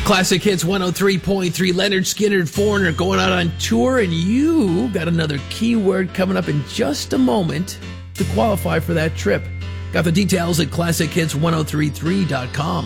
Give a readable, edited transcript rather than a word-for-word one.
Classic Hits 103.3. Leonard Skinner, Foreigner going out on tour, and you got another keyword coming up in just a moment to qualify for that trip. Got the details at ClassicHits1033.com.